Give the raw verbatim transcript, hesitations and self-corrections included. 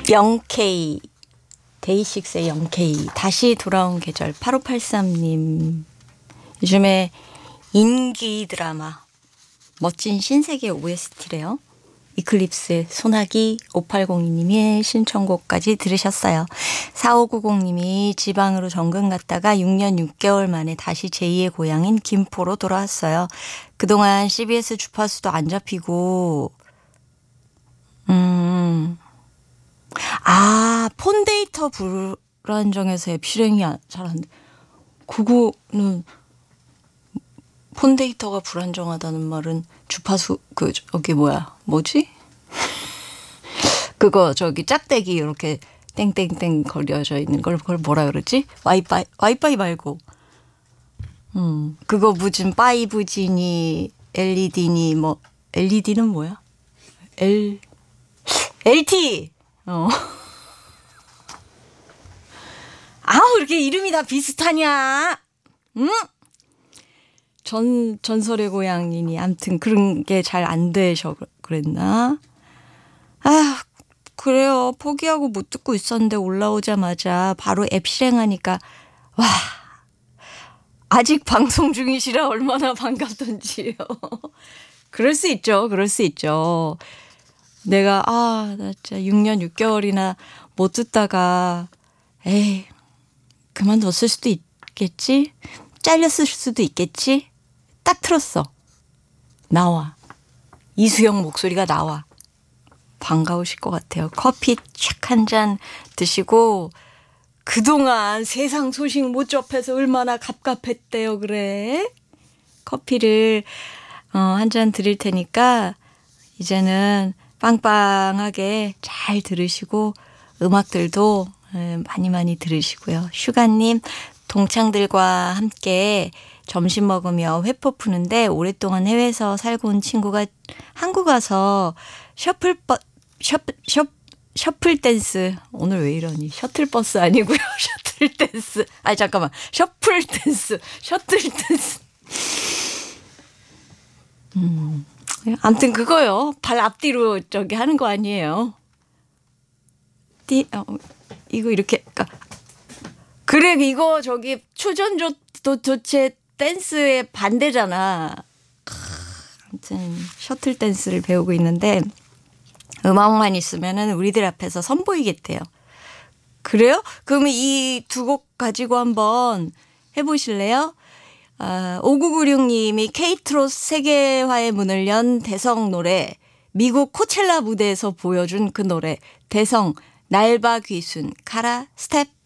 영 케이 데이식스의 영 케이 다시 돌아온 계절 팔오팔삼님 요즘에 인기 드라마 멋진 신세계 오에스티래요. 이클립스의 소나기 오팔공이님의 신청곡까지 들으셨어요. 사오구공님이 지방으로 정근 갔다가 육 년 육 개월 만에 다시 제이의 고향인 김포로 돌아왔어요. 그동안 씨비에스 주파수도 안 잡히고 음, 아 폰데이터 불안정해서 앱 실행이 잘 안 돼. 그거는 폰데이터가 불안정하다는 말은 주파수 그 저기 뭐야 뭐지? 그거 저기 짝대기 이렇게 땡땡땡 걸려져 있는 걸 그걸 뭐라 그러지? 와이파이 와이파이 말고 음 그거 무슨 파이브지니 엘이디니 뭐 엘이디는 뭐야? L 엘티 어 아우 이렇게 이름이 다 비슷하냐? 응? 전, 전설의 고향이니, 암튼 그런 게 잘 안 되셔 그랬나? 아, 그래요. 포기하고 못 듣고 있었는데 올라오자마자 바로 앱 실행하니까, 와, 아직 방송 중이시라 얼마나 반갑던지요. 그럴 수 있죠. 그럴 수 있죠. 내가, 아, 나 진짜 육 년 육 개월이나 못 듣다가, 에이, 그만뒀을 수도 있겠지? 잘렸을 수도 있겠지? 딱 틀었어. 나와. 이수영 목소리가 나와. 반가우실 것 같아요. 커피 착 한 잔 드시고 그동안 세상 소식 못 접해서 얼마나 갑갑했대요. 그래. 커피를 어, 한 잔 드릴 테니까 이제는 빵빵하게 잘 들으시고 음악들도 많이 많이 들으시고요. 슈가님 동창들과 함께 점심 먹으며 회포 푸는데 오랫동안 해외에서 살고 온 친구가 한국 와서 셔플버 셔플 셔 셔플 댄스 오늘 왜 이러니 셔틀버스 아니고요 셔틀 댄스 아니 잠깐만 셔플 댄스 셔틀 댄스 음 아무튼 그거요 발 앞뒤로 저기 하는 거 아니에요 띠 어, 이거 이렇게 그래 이거 저기 추전조 도체 댄스의 반대잖아. 아무튼 셔틀 댄스를 배우고 있는데 음악만 있으면은 우리들 앞에서 선보이겠대요. 그래요? 그러면 이 두 곡 가지고 한번 해보실래요? 아, 오구구육님이 케이트로스 세계화의 문을 연 대성 노래 미국 코첼라 무대에서 보여준 그 노래 대성 날바 귀순 카라 스텝